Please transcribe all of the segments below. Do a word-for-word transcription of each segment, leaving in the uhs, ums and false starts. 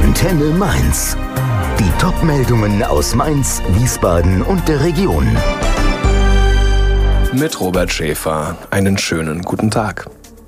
Antenne Mainz. Die Top-Meldungen aus Mainz, Wiesbaden und der Region. Mit Robert Schäfer. Einen schönen guten Tag.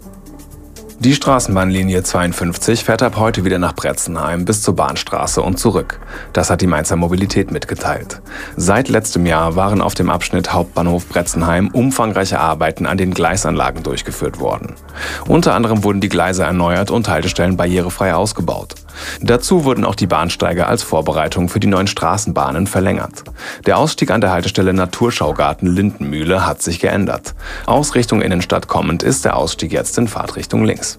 Die Straßenbahnlinie zweiundfünfzig fährt ab heute wieder nach Bretzenheim bis zur Bahnstraße und zurück. Das hat die Mainzer Mobilität mitgeteilt. Seit letztem Jahr waren auf dem Abschnitt Hauptbahnhof Bretzenheim umfangreiche Arbeiten an den Gleisanlagen durchgeführt worden. Unter anderem wurden die Gleise erneuert und Haltestellen barrierefrei ausgebaut. Dazu wurden auch die Bahnsteige als Vorbereitung für die neuen Straßenbahnen verlängert. Der Ausstieg an der Haltestelle Naturschaugarten Lindenmühle hat sich geändert. Aus Richtung Innenstadt kommend ist der Ausstieg jetzt in Fahrtrichtung links.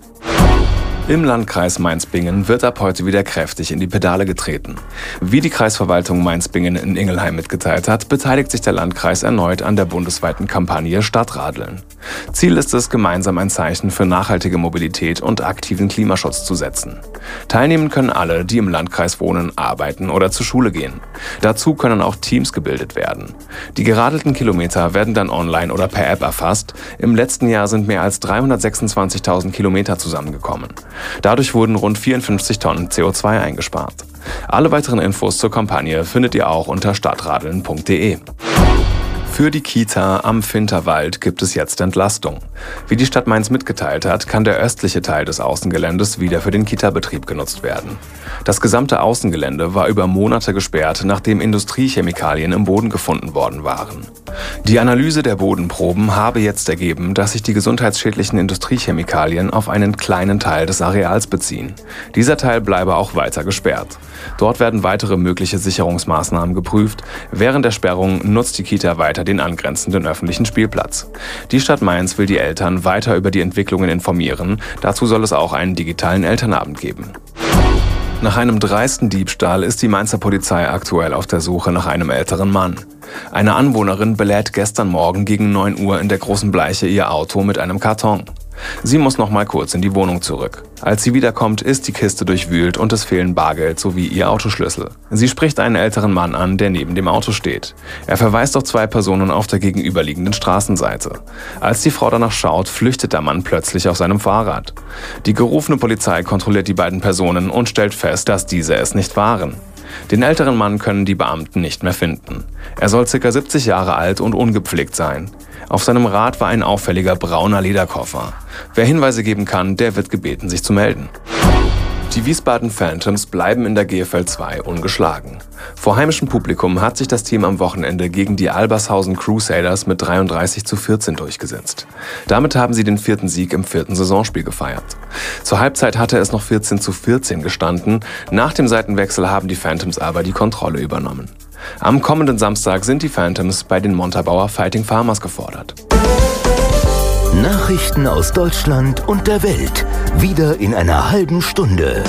Im Landkreis Mainz-Bingen wird ab heute wieder kräftig in die Pedale getreten. Wie die Kreisverwaltung Mainz-Bingen in Ingelheim mitgeteilt hat, beteiligt sich der Landkreis erneut an der bundesweiten Kampagne Stadtradeln. Ziel ist es, gemeinsam ein Zeichen für nachhaltige Mobilität und aktiven Klimaschutz zu setzen. Teilnehmen können alle, die im Landkreis wohnen, arbeiten oder zur Schule gehen. Dazu können auch Teams gebildet werden. Die geradelten Kilometer werden dann online oder per App erfasst. Im letzten Jahr sind mehr als dreihundertsechsundzwanzigtausend Kilometer zusammengekommen. Dadurch wurden rund vierundfünfzig Tonnen C O zwei eingespart. Alle weiteren Infos zur Kampagne findet ihr auch unter stadtradeln punkt de. Für die Kita am Finterwald gibt es jetzt Entlastung. Wie die Stadt Mainz mitgeteilt hat, kann der östliche Teil des Außengeländes wieder für den Kita-Betrieb genutzt werden. Das gesamte Außengelände war über Monate gesperrt, nachdem Industriechemikalien im Boden gefunden worden waren. Die Analyse der Bodenproben habe jetzt ergeben, dass sich die gesundheitsschädlichen Industriechemikalien auf einen kleinen Teil des Areals beziehen. Dieser Teil bleibe auch weiter gesperrt. Dort werden weitere mögliche Sicherungsmaßnahmen geprüft. Während der Sperrung nutzt die Kita weiter den angrenzenden öffentlichen Spielplatz. Die Stadt Mainz will die Eltern weiter über die Entwicklungen informieren. Dazu soll es auch einen digitalen Elternabend geben. Nach einem dreisten Diebstahl ist die Mainzer Polizei aktuell auf der Suche nach einem älteren Mann. Eine Anwohnerin belädt gestern Morgen gegen neun Uhr in der Großen Bleiche ihr Auto mit einem Karton. Sie muss noch mal kurz in die Wohnung zurück. Als sie wiederkommt, ist die Kiste durchwühlt und es fehlen Bargeld sowie ihr Autoschlüssel. Sie spricht einen älteren Mann an, der neben dem Auto steht. Er verweist auf zwei Personen auf der gegenüberliegenden Straßenseite. Als die Frau danach schaut, flüchtet der Mann plötzlich auf seinem Fahrrad. Die gerufene Polizei kontrolliert die beiden Personen und stellt fest, dass diese es nicht waren. Den älteren Mann können die Beamten nicht mehr finden. Er soll ca. siebzig Jahre alt und ungepflegt sein. Auf seinem Rad war ein auffälliger brauner Lederkoffer. Wer Hinweise geben kann, der wird gebeten, sich zu melden. Die Wiesbaden Phantoms bleiben in der G F L zwei ungeschlagen. Vor heimischem Publikum hat sich das Team am Wochenende gegen die Albershausen Crusaders mit dreiunddreißig zu vierzehn durchgesetzt. Damit haben sie den vierten Sieg im vierten Saisonspiel gefeiert. Zur Halbzeit hatte es noch vierzehn zu vierzehn gestanden. Nach dem Seitenwechsel haben die Phantoms aber die Kontrolle übernommen. Am kommenden Samstag sind die Phantoms bei den Montabaur Fighting Farmers gefordert. Nachrichten aus Deutschland und der Welt. Wieder in einer halben Stunde.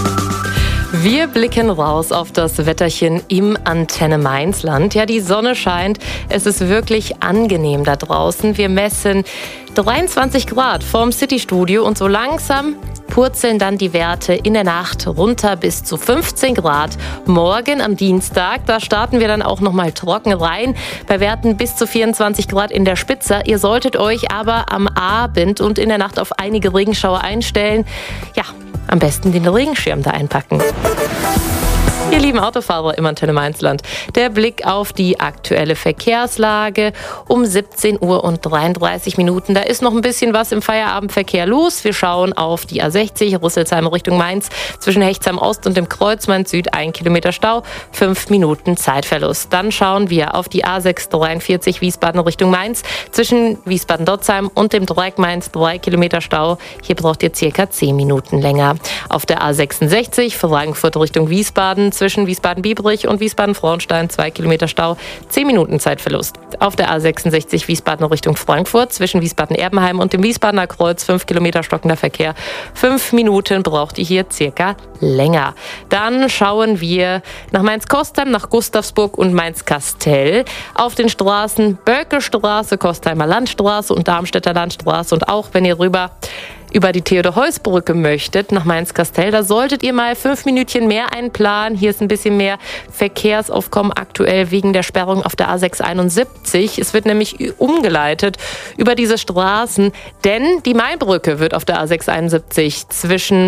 Wir blicken raus auf das Wetterchen im Antenne Mainzland. Ja, die Sonne scheint. Es ist wirklich angenehm da draußen. Wir messen dreiundzwanzig Grad vorm Citystudio und so langsam purzeln dann die Werte in der Nacht runter bis zu fünfzehn Grad. Morgen am Dienstag, da starten wir dann auch noch mal trocken rein, bei Werten bis zu vierundzwanzig Grad in der Spitze. Ihr solltet euch aber am Abend und in der Nacht auf einige Regenschauer einstellen. Ja, am besten den Regenschirm da einpacken. Ihr lieben Autofahrer im Antenne Mainzland, der Blick auf die aktuelle Verkehrslage um siebzehn Uhr und dreiunddreißig Minuten. Da ist noch ein bisschen was im Feierabendverkehr los. Wir schauen auf die A sechzig, Rüsselsheim Richtung Mainz, zwischen Hechtsheim Ost und dem Kreuz Mainz Süd, ein Kilometer Stau, fünf Minuten Zeitverlust. Dann schauen wir auf die A sechshundertdreiundvierzig, Wiesbaden Richtung Mainz, zwischen Wiesbaden-Dotzheim und dem Dreieck Mainz, drei Kilometer Stau. Hier braucht ihr circa zehn Minuten länger. Auf der A sechsundsechzig, Frankfurt Richtung Wiesbaden, zwischen Wiesbaden-Biebrich und Wiesbaden-Frauenstein, zwei Kilometer Stau, zehn Minuten Zeitverlust. Auf der A sechsundsechzig Wiesbaden Richtung Frankfurt, zwischen Wiesbaden-Erbenheim und dem Wiesbadener Kreuz, fünf Kilometer stockender Verkehr. fünf Minuten braucht ihr hier circa länger. Dann schauen wir nach Mainz-Kostheim, nach Gustavsburg und Mainz-Kastell. Auf den Straßen Böckestraße, Kostheimer Landstraße und Darmstädter Landstraße. Und auch wenn ihr rüber über die Theodor-Heuss-Brücke möchtet, nach Mainz-Kastell, da solltet ihr mal fünf Minütchen mehr einplanen. Hier ist ein bisschen mehr Verkehrsaufkommen aktuell wegen der Sperrung auf der A sechshunderteinundsiebzig. Es wird nämlich umgeleitet über diese Straßen, denn die Mainbrücke wird auf der A sechshunderteinundsiebzig zwischen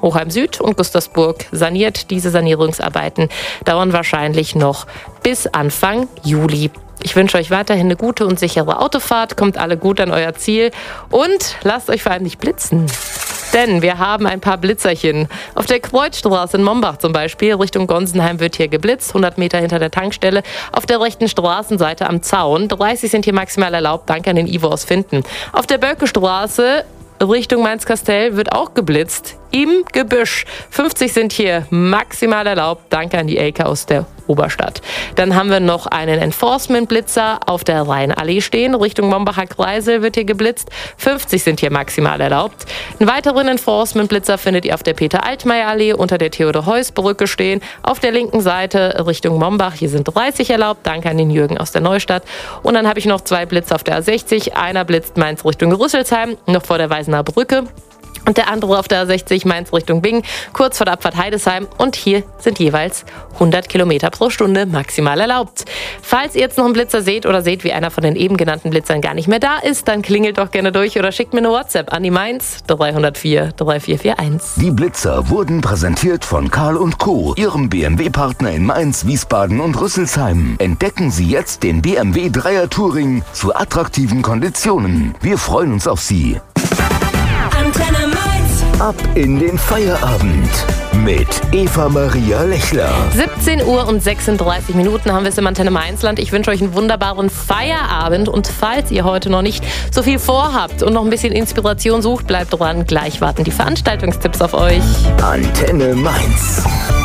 Hochheim Süd und Gustavsburg saniert. Diese Sanierungsarbeiten dauern wahrscheinlich noch bis Anfang Juli. Ich wünsche euch weiterhin eine gute und sichere Autofahrt. Kommt alle gut an euer Ziel und lasst euch vor allem nicht blitzen. Denn wir haben ein paar Blitzerchen. Auf der Kreuzstraße in Mombach zum Beispiel, Richtung Gonsenheim wird hier geblitzt, hundert Meter hinter der Tankstelle. Auf der rechten Straßenseite am Zaun, dreißig sind hier maximal erlaubt, danke an den Ivo aus Finden. Auf der Bölkestraße Richtung Mainz-Kastell wird auch geblitzt, im Gebüsch. fünfzig sind hier maximal erlaubt, danke an die Elke aus der Oberstadt. Dann haben wir noch einen Enforcement-Blitzer auf der Rheinallee stehen. Richtung Mombacher Kreisel wird hier geblitzt. fünfzig sind hier maximal erlaubt. Einen weiteren Enforcement-Blitzer findet ihr auf der Peter-Altmaier-Allee unter der Theodor-Heuss-Brücke stehen. Auf der linken Seite Richtung Mombach, hier sind dreißig erlaubt. Danke an den Jürgen aus der Neustadt. Und dann habe ich noch zwei Blitzer auf der A sechzig. Einer blitzt Mainz Richtung Rüsselsheim, noch vor der Weißener Brücke. Und der andere auf der A sechzig Mainz Richtung Bingen, kurz vor der Abfahrt Heidesheim. Und hier sind jeweils hundert Kilometer pro Stunde maximal erlaubt. Falls ihr jetzt noch einen Blitzer seht oder seht, wie einer von den eben genannten Blitzern gar nicht mehr da ist, dann klingelt doch gerne durch oder schickt mir eine WhatsApp an die Mainz drei null vier drei vier vier eins. Die Blitzer wurden präsentiert von Karl und Co., Ihrem B M W-Partner in Mainz, Wiesbaden und Rüsselsheim. Entdecken Sie jetzt den B M W Dreier Touring zu attraktiven Konditionen. Wir freuen uns auf Sie. Antenne Mainz. Ab in den Feierabend mit Eva Maria Lechler. siebzehn Uhr und sechsunddreißig Minuten haben wir es im Antenne Mainzland. Ich wünsche euch einen wunderbaren Feierabend. Und falls ihr heute noch nicht so viel vorhabt und noch ein bisschen Inspiration sucht, bleibt dran. Gleich warten die Veranstaltungstipps auf euch. Antenne Mainz.